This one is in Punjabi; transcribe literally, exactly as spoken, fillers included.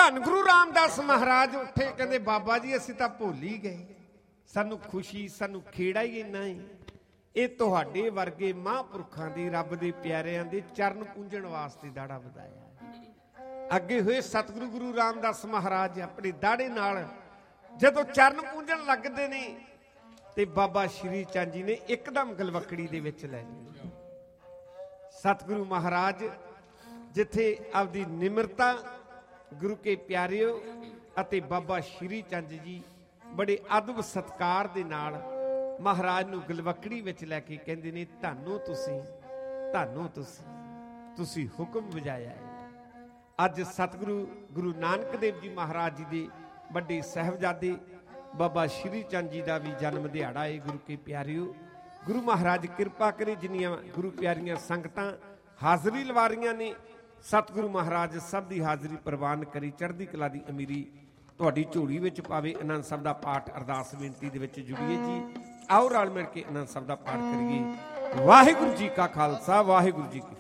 ਧੰਨ ਗੁਰੂ ਰਾਮਦਾਸ ਮਹਾਰਾਜ ਉੱਠੇ, ਕਹਿੰਦੇ ਬਾਬਾ ਜੀ ਅਸੀਂ ਤਾਂ ਭੁੱਲ ਹੀ ਗਏ, ਸਾਨੂੰ ਖੁਸ਼ੀ ਸਾਨੂੰ ਖੇੜਾ ਹੀ ਇੰਨਾ ਹੈ। ਇਹ ਤੁਹਾਡੇ ਵਰਗੇ ਮਹਾਂਪੁਰਖਾਂ ਦੀ, ਰੱਬ ਦੇ ਪਿਆਰਿਆਂ ਦੇ ਚਰਨ ਪੂੰਝਣ ਵਾਸਤੇ ਦਾੜਾ ਵਧਾਇਆ। ਅੱਗੇ ਹੋਏ ਸਤਿਗੁਰੂ ਗੁਰੂ ਰਾਮਦਾਸ ਮਹਾਰਾਜ ਆਪਣੇ ਦਾੜੇ ਨਾਲ ਜਦੋਂ ਚਰਨ ਪੂੰਝਣ ਲੱਗਦੇ ਨੇ ਤੇ ਬਾਬਾ ਸ਼੍ਰੀ ਚੰਦ ਜੀ ਨੇ ਇੱਕਦਮ ਗਲਵਕੜੀ ਦੇ ਵਿੱਚ ਲੈ ਲਈ। ਸਤਿਗੁਰੂ ਮਹਾਰਾਜ ਜਿੱਥੇ ਆਪਦੀ ਨਿਮਰਤਾ, ਗੁਰੂ ਕੇ ਪਿਆਰਿਓ ਅਤੇ ਬਾਬਾ ਸ਼੍ਰੀ ਚੰਦ ਜੀ ਬੜੇ ਅਦਬ ਸਤਿਕਾਰ ਦੇ ਨਾਲ ਮਹਾਰਾਜ ਨੂੰ ਗਲਵਕੜੀ ਵਿੱਚ ਲੈ ਕੇ ਕਹਿੰਦੇ ਨੇ, ਧੰਨੋ ਤੁਸੀਂ, ਧੰਨੋ ਤੁਸੀਂ, ਤੁਸੀਂ ਹੁਕਮ ਵਜਾਇਆ ਹੈ। ਅੱਜ ਸਤਿਗੁਰੂ ਗੁਰੂ ਨਾਨਕ ਦੇਵ ਜੀ ਮਹਾਰਾਜ ਜੀ ਦੇ ਵੱਡੇ ਸਾਹਿਬਜ਼ਾਦੇ ਬਾਬਾ ਸ਼੍ਰੀ ਚੰਦ ਜੀ ਦਾ ਵੀ ਜਨਮ ਦਿਹਾੜਾ ਹੈ। ਗੁਰੂ ਕੇ ਪਿਆਰਿਓ, ਗੁਰੂ ਮਹਾਰਾਜ ਕਿਰਪਾ ਕਰੇ, ਜਿੰਨੀਆਂ ਗੁਰੂ ਪਿਆਰੀਆਂ ਸੰਗਤਾਂ ਹਾਜ਼ਰੀ ਲਵਾ ਰਹੀਆਂ ਨੇ, ਸਤਿਗੁਰੂ ਮਹਾਰਾਜ ਸਭ ਦੀ ਹਾਜ਼ਰੀ ਪ੍ਰਵਾਨ ਕਰੀ, ਚੜ੍ਹਦੀ ਕਲਾ ਦੀ ਅਮੀਰੀ ਤੁਹਾਡੀ ਝੋਲੀ ਵਿੱਚ ਪਾਵੇ। ਆਨੰਦ ਸਾਹਿਬ ਦਾ ਪਾਠ ਅਰਦਾਸ ਬੇਨਤੀ ਦੇ ਵਿੱਚ ਜੁੜੀਏ ਜੀ। ਆਓ ਰਲ ਮਿਲ ਕੇ ਆਨੰਦ ਸਾਹਿਬ ਦਾ ਪਾਠ ਕਰੀਏ। ਵਾਹਿਗੁਰੂ ਜੀ ਕਾ ਖਾਲਸਾ, ਵਾਹਿਗੁਰੂ ਜੀ ਕੀ